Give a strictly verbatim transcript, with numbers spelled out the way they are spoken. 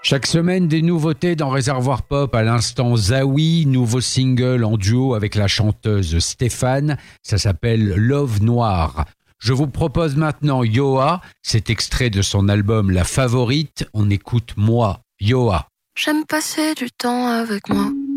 Chaque semaine, des nouveautés dans Réservoir Pop. À l'instant, Zawi, nouveau single en duo avec la chanteuse Stéphane. Ça s'appelle Love Noir. Je vous propose maintenant Yoa. C'est extrait de son album La Favorite. On écoute Moi, Yoa. J'aime passer du temps avec moi.